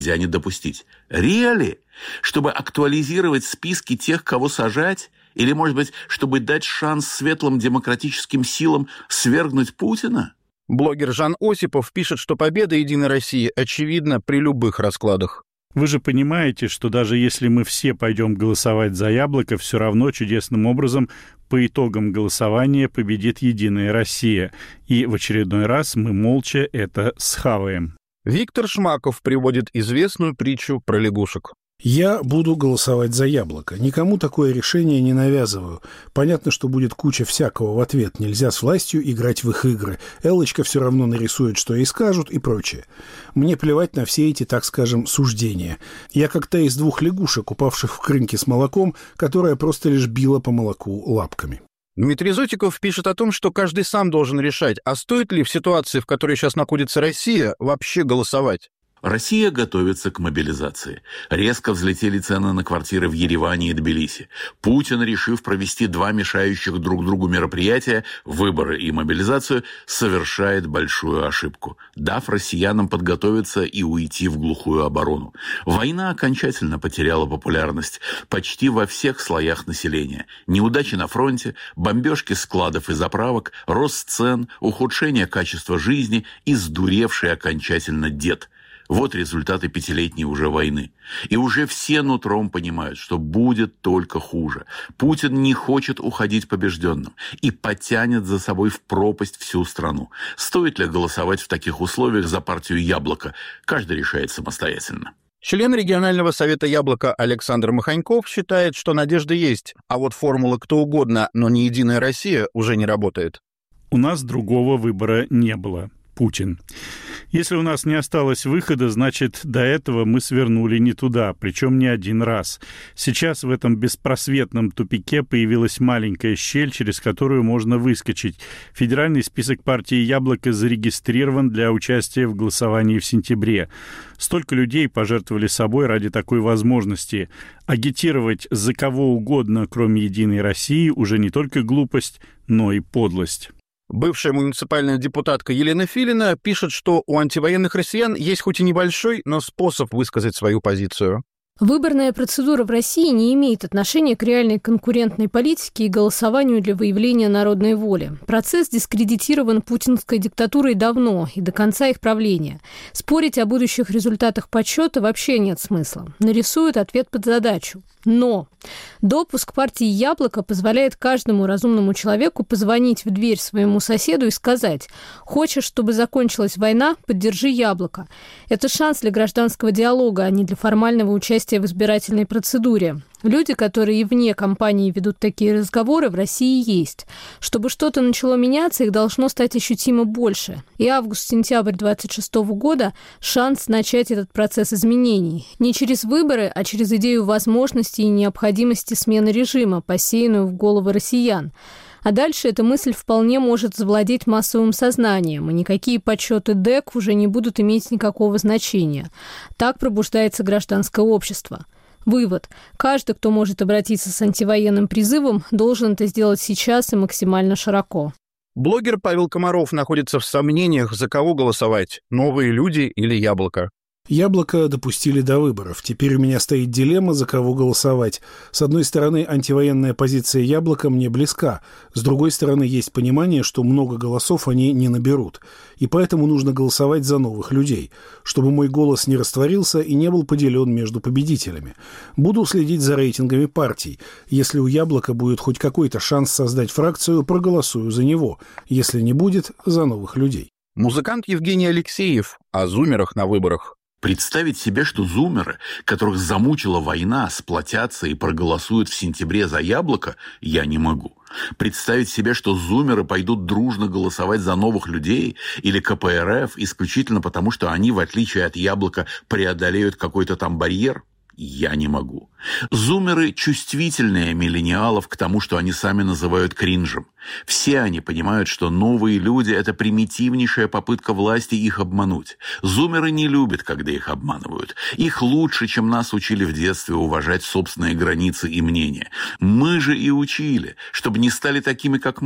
нельзя не допустить. Really? Чтобы актуализировать списки тех, кого сажать? Или, может быть, чтобы дать шанс светлым демократическим силам свергнуть Путина? Блогер Жан Осипов пишет, что победа «Единой России» очевидна при любых раскладах. Вы же понимаете, что даже если мы все пойдем голосовать за Яблоко, все равно чудесным образом по итогам голосования победит «Единая Россия». И в очередной раз мы молча это схаваем. Виктор Шмаков приводит известную притчу про лягушек. Я буду голосовать за Яблоко. Никому такое решение не навязываю. Понятно, что будет куча всякого в ответ. Нельзя с властью играть в их игры. Эллочка все равно нарисует, что ей скажут, и прочее. Мне плевать на все эти, так скажем, суждения. Я как та из 2 лягушек, упавших в крынке с молоком, которая просто лишь била по молоку лапками. Дмитрий Зотиков пишет о том, что каждый сам должен решать, а стоит ли в ситуации, в которой сейчас находится Россия, вообще голосовать. Россия готовится к мобилизации. Резко взлетели цены на квартиры в Ереване и Тбилиси. Путин, решив провести 2 мешающих друг другу мероприятия, выборы и мобилизацию, совершает большую ошибку, дав россиянам подготовиться и уйти в глухую оборону. Война окончательно потеряла популярность почти во всех слоях населения. Неудачи на фронте, бомбежки складов и заправок, рост цен, ухудшение качества жизни и сдуревший окончательно дед. Вот результаты 5-летней уже войны. И уже все нутром понимают, что будет только хуже. Путин не хочет уходить побежденным и потянет за собой в пропасть всю страну. Стоит ли голосовать в таких условиях за партию «Яблоко»? Каждый решает самостоятельно. Член регионального совета «Яблоко» Александр Маханьков считает, что надежда есть, а вот формула «кто угодно, но не Единая Россия» уже не работает. У нас другого выбора не было. Путин. Если у нас не осталось выхода, значит, до этого мы свернули не туда, причем не один раз. Сейчас в этом беспросветном тупике появилась маленькая щель, через которую можно выскочить. Федеральный список партии «Яблоко» зарегистрирован для участия в голосовании в сентябре. Столько людей пожертвовали собой ради такой возможности. Агитировать за кого угодно, кроме «Единой России», уже не только глупость, но и подлость. Бывшая муниципальная депутатка Елена Филина пишет, что у антивоенных россиян есть хоть и небольшой, но способ высказать свою позицию. Выборная процедура в России не имеет отношения к реальной конкурентной политике и голосованию для выявления народной воли. Процесс дискредитирован путинской диктатурой давно и до конца их правления. Спорить о будущих результатах подсчета вообще нет смысла. Нарисуют ответ под задачу. Но допуск партии «Яблоко» позволяет каждому разумному человеку позвонить в дверь своему соседу и сказать: «Хочешь, чтобы закончилась война? Поддержи «Яблоко». Это шанс для гражданского диалога, а не для формального участия в избирательной процедуре. Люди, которые и вне кампании ведут такие разговоры, в России есть. Чтобы что-то начало меняться, их должно стать ощутимо больше. И август-сентябрь 2026 года – шанс начать этот процесс изменений. Не через выборы, а через идею возможности и необходимости смены режима, посеянную в головы россиян. А дальше эта мысль вполне может завладеть массовым сознанием, и никакие подсчеты ДЭК уже не будут иметь никакого значения. Так пробуждается гражданское общество. Вывод. Каждый, кто может обратиться с антивоенным призывом, должен это сделать сейчас и максимально широко. Блогер Павел Комаров находится в сомнениях, за кого голосовать – «Новые люди» или «Яблоко». Яблоко допустили до выборов. Теперь у меня стоит дилемма, за кого голосовать. С одной стороны, антивоенная позиция Яблока мне близка. С другой стороны, есть понимание, что много голосов они не наберут. И поэтому нужно голосовать за новых людей, чтобы мой голос не растворился и не был поделен между победителями. Буду следить за рейтингами партий. Если у Яблока будет хоть какой-то шанс создать фракцию, проголосую за него. Если не будет, за новых людей. Музыкант Евгений Алексеев о зумерах на выборах. Представить себе, что зумеры, которых замучила война, сплотятся и проголосуют в сентябре за «Яблоко», я не могу. Представить себе, что зумеры пойдут дружно голосовать за новых людей или КПРФ исключительно потому, что они, в отличие от «Яблока», преодолеют какой-то там барьер, я не могу. Зумеры чувствительнее миллениалов к тому, что они сами называют кринжем. Все они понимают, что новые люди – это примитивнейшая попытка власти их обмануть. Зумеры не любят, когда их обманывают. Их лучше, чем нас учили в детстве, уважать собственные границы и мнения. Мы же и учили, чтобы не стали такими, как мы.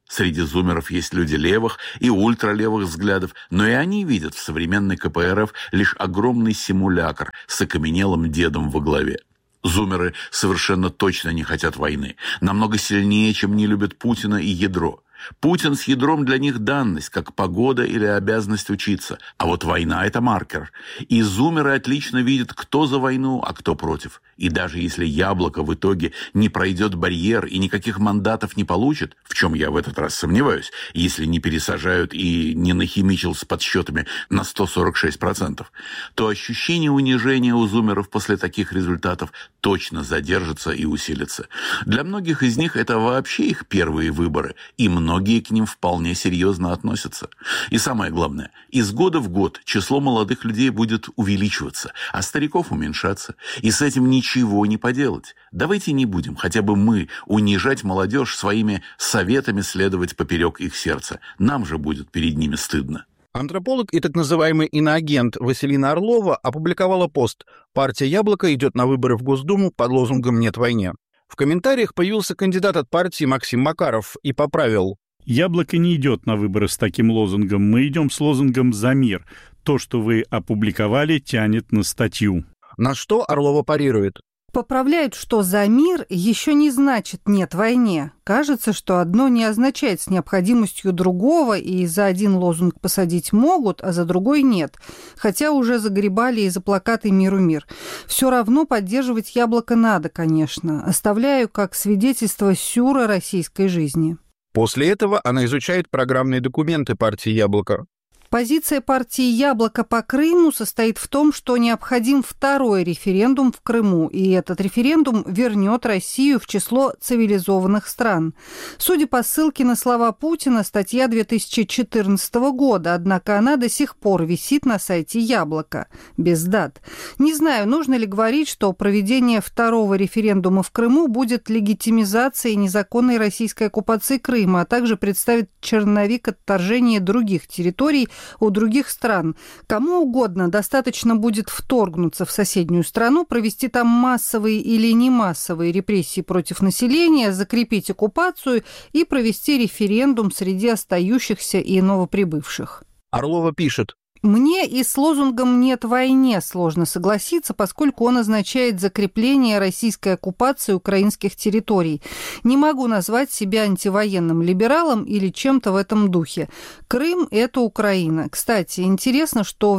Среди зумеров есть люди левых и ультралевых взглядов, но и они видят в современной КПРФ лишь огромный симулякр с окаменелым дедом во главе. Зумеры совершенно точно не хотят войны, намного сильнее, чем не любят Путина и ядро. Путин с ядром для них данность, как погода или обязанность учиться. А вот война – это маркер. И зумеры отлично видят, кто за войну, а кто против. И даже если Яблоко в итоге не пройдет барьер и никаких мандатов не получит, в чем я в этот раз сомневаюсь, если не пересажают и не нахимичил с подсчетами на 146%, то ощущение унижения у зумеров после таких результатов точно задержится и усилится. Для многих из них это вообще их первые выборы, и многие к ним вполне серьезно относятся. И самое главное, из года в год число молодых людей будет увеличиваться, а стариков уменьшаться. И с этим ничего не поделать. Давайте не будем, хотя бы мы, унижать молодежь своими советами следовать поперек их сердца. Нам же будет перед ними стыдно. Антрополог и так называемый иноагент Василина Орлова опубликовала пост «Партия Яблоко идет на выборы в Госдуму под лозунгом «Нет войне». В комментариях появился кандидат от партии Максим Макаров и поправил: «Яблоко не идет на выборы с таким лозунгом. Мы идем с лозунгом «За мир». То, что вы опубликовали, тянет на статью». На что Орлова парирует: Поправляют, что «за мир» еще не значит «нет войне». Кажется, что одно не означает с необходимостью другого, и за один лозунг посадить могут, а за другой нет. Хотя уже загребали и за плакаты «Миру мир». Все равно поддерживать Яблоко надо, конечно. Оставляю как свидетельство сюра российской жизни. После этого она изучает программные документы партии Яблоко. Позиция партии «Яблоко» по Крыму состоит в том, что необходим второй референдум в Крыму, и этот референдум вернет Россию в число цивилизованных стран. Судя по ссылке на слова Путина, статья 2014 года, однако она до сих пор висит на сайте «Яблоко», без дат. Не знаю, нужно ли говорить, что проведение второго референдума в Крыму будет легитимизацией незаконной российской оккупации Крыма, а также представит черновик отторжения других территорий у других стран. Кому угодно достаточно будет вторгнуться в соседнюю страну, провести там массовые или не массовые репрессии против населения, закрепить оккупацию и провести референдум среди остающихся и новоприбывших. Орлова пишет: Мне и с лозунгом «нет войне» сложно согласиться, поскольку он означает закрепление российской оккупации украинских территорий. Не могу назвать себя антивоенным либералом или чем-то в этом духе. Крым – это Украина. Кстати, интересно, что в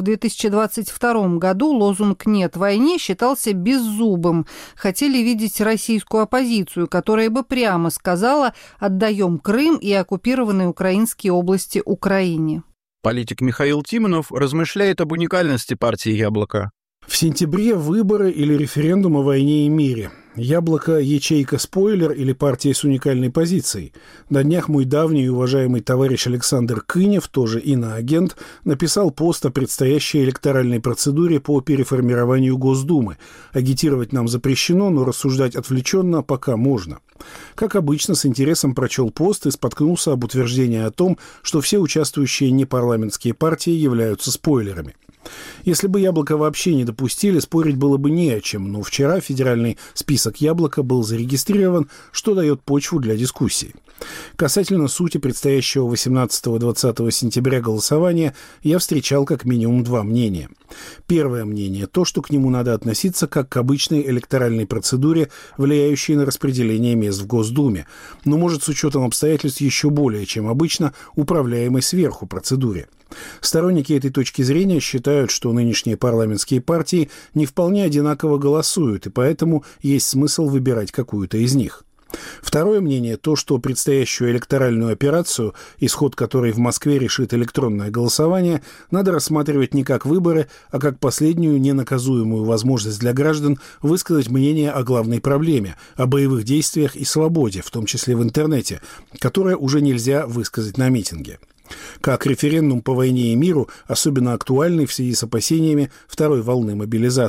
2022 году лозунг «нет войне» считался беззубым. Хотели видеть российскую оппозицию, которая бы прямо сказала «отдаем Крым и оккупированные украинские области Украине». Политик Михаил Тимонов размышляет об уникальности партии «Яблоко». В сентябре выборы или референдум о войне и мире. Яблоко – ячейка-спойлер или партия с уникальной позицией. На днях мой давний и уважаемый товарищ Александр Кынев, тоже иноагент, написал пост о предстоящей электоральной процедуре по переформированию Госдумы. Агитировать нам запрещено, но рассуждать отвлеченно пока можно. Как обычно, с интересом прочел пост и споткнулся об утверждении о том, что все участвующие непарламентские партии являются спойлерами. Если бы «Яблоко» вообще не допустили, спорить было бы не о чем, но вчера федеральный список «Яблоко» был зарегистрирован, что дает почву для дискуссии. Касательно сути предстоящего 18-20 сентября голосования я встречал как минимум два мнения. Первое мнение – то, что к нему надо относиться как к обычной электоральной процедуре, влияющей на распределение мест в Госдуме, но, может, с учетом обстоятельств еще более, чем обычно, управляемой сверху процедуре. Сторонники этой точки зрения считают, что нынешние парламентские партии не вполне одинаково голосуют, и поэтому есть смысл выбирать какую-то из них. Второе мнение – то, что предстоящую электоральную операцию, исход которой в Москве решит электронное голосование, надо рассматривать не как выборы, а как последнюю ненаказуемую возможность для граждан высказать мнение о главной проблеме, о боевых действиях и свободе, в том числе в интернете, которое уже нельзя высказать на митинге. Как референдум по войне и миру, особенно актуальный в связи с опасениями второй волны мобилизации.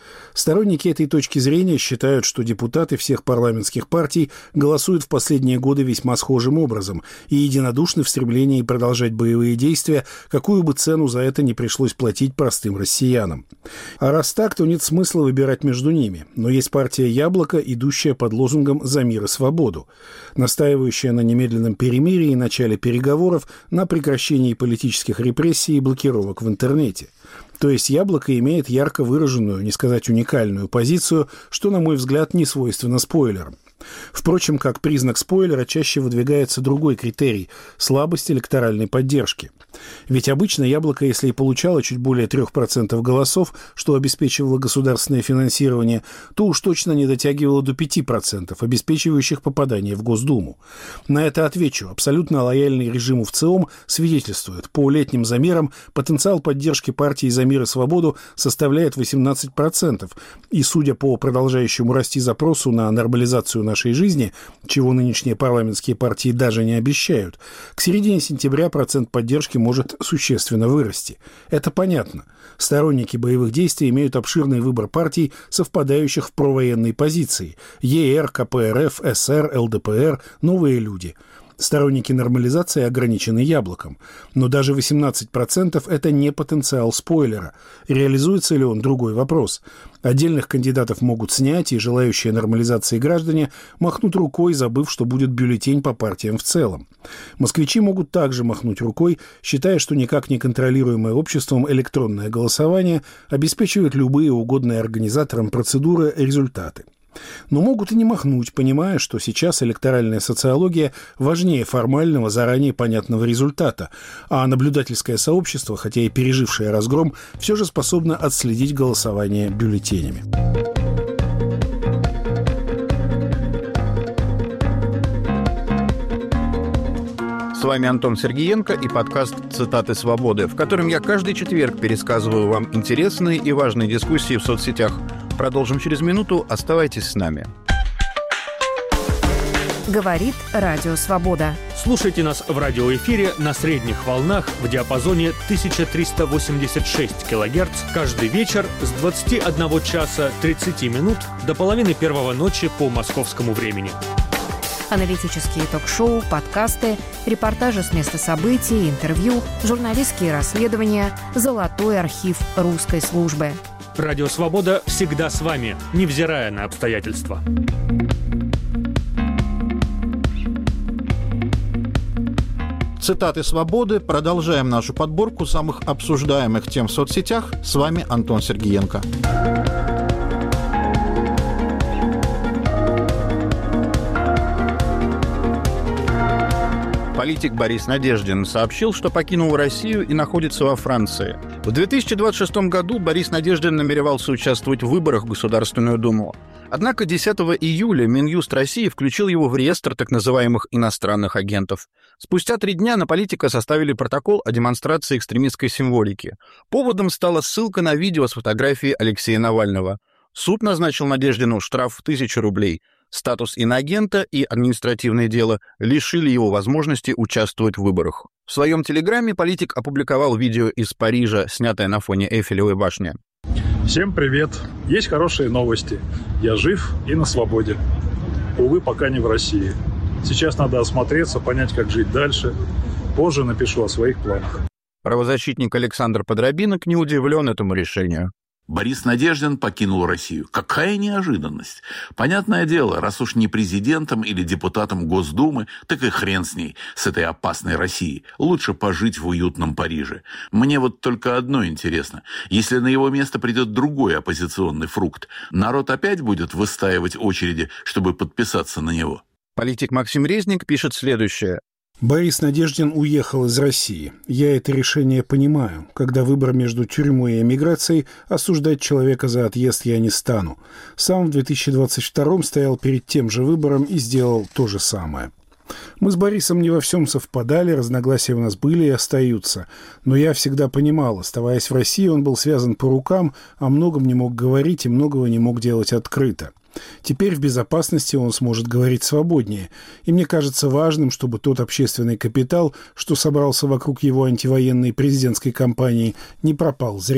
Сторонники этой точки зрения считают, что депутаты всех парламентских партий голосуют в последние годы весьма схожим образом и единодушны в стремлении продолжать боевые действия, какую бы цену за это не пришлось платить простым россиянам. А раз так, то нет смысла выбирать между ними. Но есть партия «Яблоко», идущая под лозунгом «За мир и свободу», настаивающая на немедленном перемирии и начале переговоров, на прекращении политических репрессий и блокировок в интернете. То есть «Яблоко» имеет ярко выраженную, не сказать уникальную позицию, что, на мой взгляд, не свойственно спойлерам. Впрочем, как признак спойлера чаще выдвигается другой критерий – слабость электоральной поддержки. Ведь обычно «Яблоко», если и получало чуть более 3% голосов, что обеспечивало государственное финансирование, то уж точно не дотягивало до 5%, обеспечивающих попадание в Госдуму. На это отвечу. Абсолютно лояльный режиму ВЦИОМ свидетельствует. По летним замерам потенциал поддержки партии «За мир и свободу» составляет 18%. И, судя по продолжающему расти запросу на нормализацию нашей жизни, чего нынешние парламентские партии даже не обещают, к середине сентября процент поддержки может существенно вырасти. Это понятно. Сторонники боевых действий имеют обширный выбор партий, совпадающих в провоенной позиции – ЕР, КПРФ, СР, ЛДПР, «Новые люди». Сторонники нормализации ограничены «Яблоком». Но даже 18% – это не потенциал спойлера. Реализуется ли он – другой вопрос. Отдельных кандидатов могут снять, и желающие нормализации граждане махнут рукой, забыв, что будет бюллетень по партиям в целом. Москвичи могут также махнуть рукой, считая, что никак не контролируемое обществом электронное голосование обеспечивает любые угодные организаторам процедуры результаты. Но могут и не махнуть, понимая, что сейчас электоральная социология важнее формального, заранее понятного результата, а наблюдательское сообщество, хотя и пережившее разгром, все же способно отследить голосование бюллетенями. С вами Антон Сергиенко и подкаст «Цитаты свободы», в котором я каждый четверг пересказываю вам интересные и важные дискуссии в соцсетях. Продолжим через минуту. Оставайтесь с нами. Говорит Радио Свобода. Слушайте нас в радиоэфире на средних волнах в диапазоне 1386 кГц каждый вечер с 21 часа 30 минут до половины первого ночи по московскому времени. Аналитические ток-шоу, подкасты, репортажи с места событий, интервью, журналистские расследования, золотой архив русской службы. Радио «Свобода» всегда с вами, невзирая на обстоятельства. Цитаты свободы. Продолжаем нашу подборку самых обсуждаемых тем в соцсетях. С вами Антон Сергиенко. Политик Борис Надеждин сообщил, что покинул Россию и находится во Франции. В 2026 году Борис Надеждин намеревался участвовать в выборах в Государственную Думу. Однако 10 июля Минюст России включил его в реестр так называемых иностранных агентов. Спустя 3 дня на политика составили протокол о демонстрации экстремистской символики. Поводом стала ссылка на видео с фотографией Алексея Навального. Суд назначил Надеждину штраф в 1000 рублей. Статус иноагента и административное дело лишили его возможности участвовать в выборах. В своем телеграме политик опубликовал видео из Парижа, снятое на фоне Эйфелевой башни. Всем привет! Есть хорошие новости. Я жив и на свободе. Увы, пока не в России. Сейчас надо осмотреться, понять, как жить дальше. Позже напишу о своих планах. Правозащитник Александр Подробинок не удивлен этому решению. Борис Надеждин покинул Россию. Какая неожиданность! Понятное дело, раз уж не президентом или депутатом Госдумы, так и хрен с ней, с этой опасной Россией. Лучше пожить в уютном Париже. Мне вот только одно интересно. Если на его место придет другой оппозиционный фрукт, народ опять будет выстаивать очереди, чтобы подписаться на него? Политик Максим Резник пишет следующее. Борис Надеждин уехал из России. Я это решение понимаю. Когда выбор между тюрьмой и эмиграцией, осуждать человека за отъезд я не стану. Сам в 2022 стоял перед тем же выбором и сделал то же самое. Мы с Борисом не во всем совпадали, разногласия у нас были и остаются. Но я всегда понимал, оставаясь в России, он был связан по рукам, о многом не мог говорить и многого не мог делать открыто. Теперь в безопасности он сможет говорить свободнее, и мне кажется важным, чтобы тот общественный капитал, что собрался вокруг его антивоенной президентской кампании, не пропал зря.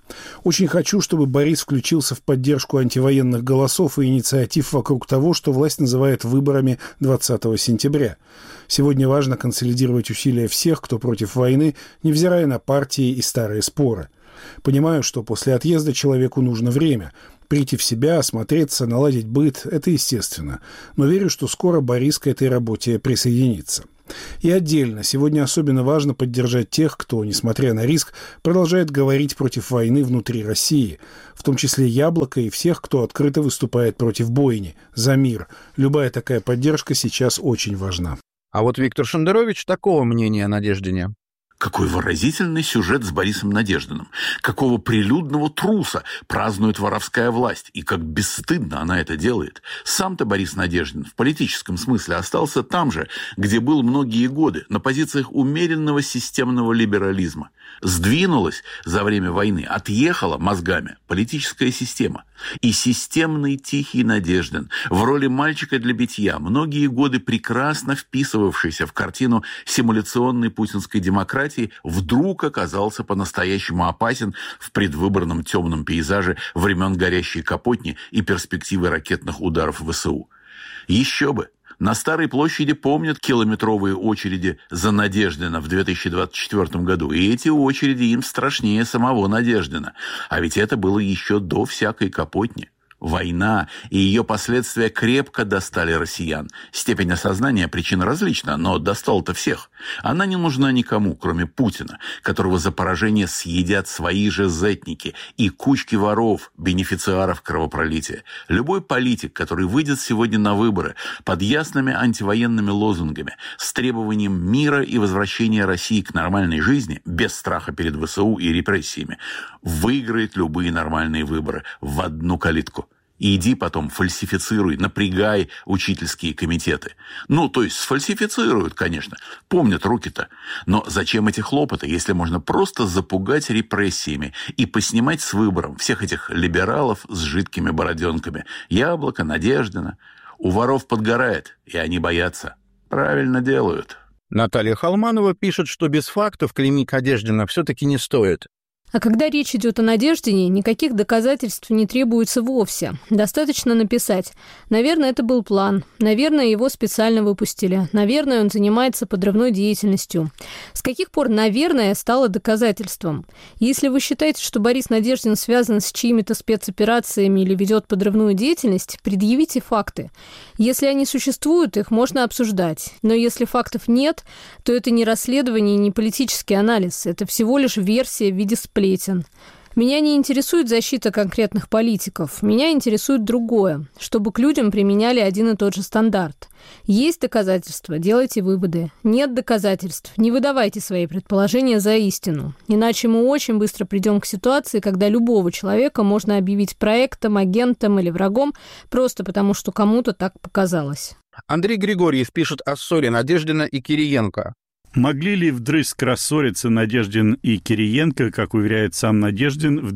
Очень хочу, чтобы Борис включился в поддержку антивоенных голосов и инициатив вокруг того, что власть называет выборами 20 сентября. Сегодня важно консолидировать усилия всех, кто против войны, невзирая на партии и старые споры. Понимаю, что после отъезда человеку нужно время. Прийти в себя, осмотреться, наладить быт – это естественно. Но верю, что скоро Борис к этой работе присоединится. И отдельно, сегодня особенно важно поддержать тех, кто, несмотря на риск, продолжает говорить против войны внутри России, в том числе «Яблоко» и всех, кто открыто выступает против бойни, за мир. Любая такая поддержка сейчас очень важна. А вот Виктор Шендерович такого мнения о Надеждине. Какой выразительный сюжет с Борисом Надеждиным. Какого прилюдного труса празднует воровская власть. И как бесстыдно она это делает. Сам-то Борис Надеждин в политическом смысле остался там же, где был многие годы, на позициях умеренного системного либерализма. Сдвинулась за время войны, отъехала мозгами политическая система. И системный тихий Надеждин в роли мальчика для битья, многие годы прекрасно вписывавшийся в картину симуляционной путинской демократии, вдруг оказался по-настоящему опасен в предвыборном темном пейзаже времен горящей Капотни и перспективы ракетных ударов ВСУ. Еще бы! На Старой площади помнят километровые очереди за Надеждина в 2024 году, и эти очереди им страшнее самого Надеждина. А ведь это было еще до всякой Капотни. Война и ее последствия крепко достали россиян. Степень осознания причин различна, но достала-то всех. Она не нужна никому, кроме Путина, которого за поражение съедят свои же зетники и кучки воров, бенефициаров кровопролития. Любой политик, который выйдет сегодня на выборы под ясными антивоенными лозунгами, с требованием мира и возвращения России к нормальной жизни, без страха перед ВСУ и репрессиями, выиграет любые нормальные выборы в одну калитку. И иди потом фальсифицируй, напрягай учительские комитеты. То есть сфальсифицируют, конечно, помнят руки-то. Но зачем эти хлопоты, если можно просто запугать репрессиями и поснимать с выбором всех этих либералов с жидкими бороденками? Яблоко, Надеждина. У воров подгорает, и они боятся. Правильно делают. Наталья Холманова пишет, что без фактов клеймить Надеждина все-таки не стоит. А когда речь идет о Надеждине, никаких доказательств не требуется вовсе. Достаточно написать: наверное, это был план, наверное, его специально выпустили, наверное, он занимается подрывной деятельностью. С каких пор «наверное» стало доказательством? Если вы считаете, что Борис Надеждин связан с чьими-то спецоперациями или ведет подрывную деятельность, предъявите факты. Если они существуют, их можно обсуждать. Но если фактов нет, то это не расследование, не политический анализ. Это всего лишь версия в виде сплетен. Меня не интересует защита конкретных политиков. Меня интересует другое, чтобы к людям применяли один и тот же стандарт. Есть доказательства – делайте выводы. Нет доказательств – не выдавайте свои предположения за истину. Иначе мы очень быстро придем к ситуации, когда любого человека можно объявить проектом, агентом или врагом просто потому, что кому-то так показалось. Андрей Григорьев пишет о ссоре Надеждина и Кириенко. Могли ли вдрызг рассориться Надеждин и Кириенко, как уверяет сам Надеждин, в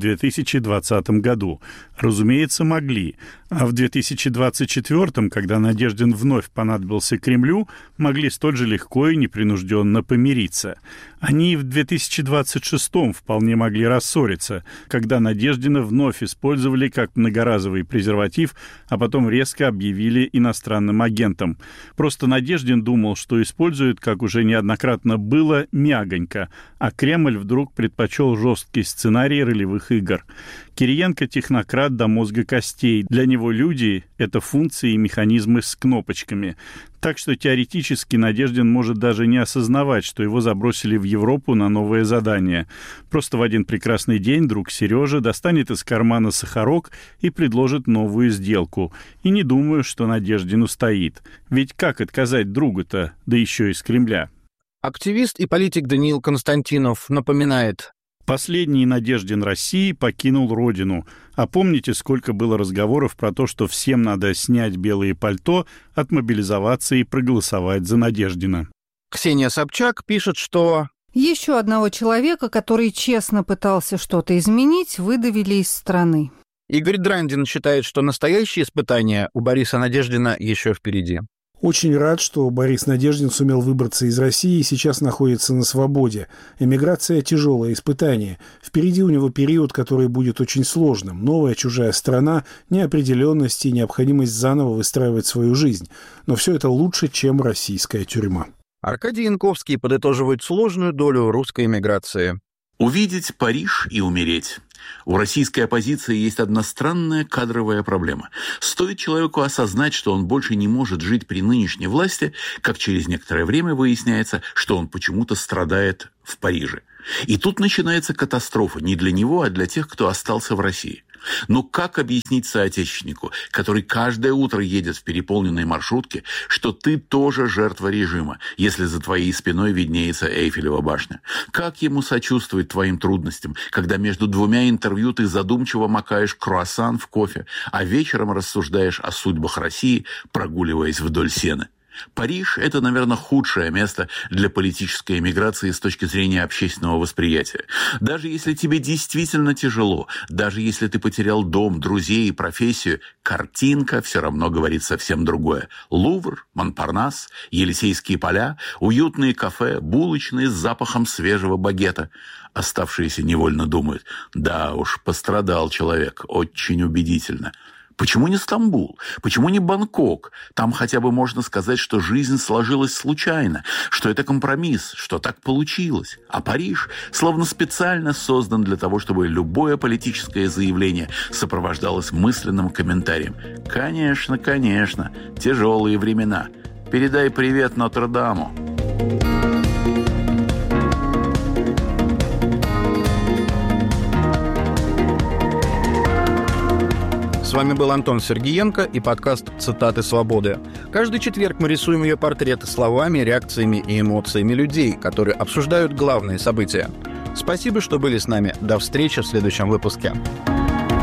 2020 году? Разумеется, могли. А в 2024, когда Надеждин вновь понадобился Кремлю, могли столь же легко и непринужденно помириться. Они и в 2026 вполне могли рассориться, когда Надеждина вновь использовали как многоразовый презерватив, а потом резко объявили иностранным агентом. Просто Надеждин думал, что использует, как уже неоднократно было, мягонько, а Кремль вдруг предпочел жесткий сценарий ролевых игр. Кириенко – технократ до мозга костей. Для него люди – это функции и механизмы с кнопочками. Так что теоретически Надеждин может даже не осознавать, что его забросили в Европу на новое задание. Просто в один прекрасный день друг Сережа достанет из кармана сахарок и предложит новую сделку. И не думаю, что Надеждин устоит. Ведь как отказать другу-то, да еще из Кремля? Активист и политик Даниил Константинов напоминает: последний Надеждин России покинул родину. А помните, сколько было разговоров про то, что всем надо снять белые пальто, отмобилизоваться и проголосовать за Надеждина? Ксения Собчак пишет, что еще одного человека, который честно пытался что-то изменить, выдавили из страны. Игорь Драндин считает, что настоящие испытания у Бориса Надеждина еще впереди. Очень рад, что Борис Надеждин сумел выбраться из России и сейчас находится на свободе. Эмиграция – тяжелое испытание. Впереди у него период, который будет очень сложным. Новая чужая страна, неопределенность и необходимость заново выстраивать свою жизнь. Но все это лучше, чем российская тюрьма. Аркадий Янковский подытоживает сложную долю русской эмиграции. Увидеть Париж и умереть. У российской оппозиции есть одна странная кадровая проблема. Стоит человеку осознать, что он больше не может жить при нынешней власти, как через некоторое время выясняется, что он почему-то страдает в Париже. И тут начинается катастрофа не для него, а для тех, кто остался в России. Но как объяснить соотечественнику, который каждое утро едет в переполненной маршрутке, что ты тоже жертва режима, если за твоей спиной виднеется Эйфелева башня? Как ему сочувствовать твоим трудностям, когда между двумя интервью ты задумчиво макаешь круассан в кофе, а вечером рассуждаешь о судьбах России, прогуливаясь вдоль Сены? Париж – это, наверное, худшее место для политической эмиграции с точки зрения общественного восприятия. Даже если тебе действительно тяжело, даже если ты потерял дом, друзей и профессию, картинка все равно говорит совсем другое. Лувр, Монпарнас, Елисейские поля, уютные кафе, булочные с запахом свежего багета. Оставшиеся невольно думают: да уж, пострадал человек, очень убедительно. Почему не Стамбул? Почему не Бангкок? Там хотя бы можно сказать, что жизнь сложилась случайно, что это компромисс, что так получилось. А Париж словно специально создан для того, чтобы любое политическое заявление сопровождалось мысленным комментарием. Конечно, конечно, тяжелые времена. Передай привет Нотр-Даму. С вами был Антон Сергиенко и подкаст «Цитаты свободы». Каждый четверг мы рисуем ее портреты словами, реакциями и эмоциями людей, которые обсуждают главные события. Спасибо, что были с нами. До встречи в следующем выпуске.